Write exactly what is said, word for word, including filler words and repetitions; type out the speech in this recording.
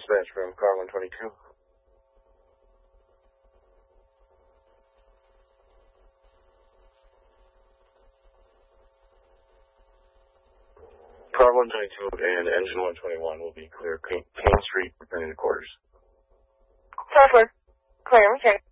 dispatch from car one twenty-two. Car one twenty-two and engine one twenty-one will be clear Kane Street, returning to quarters. Software. Clear, return.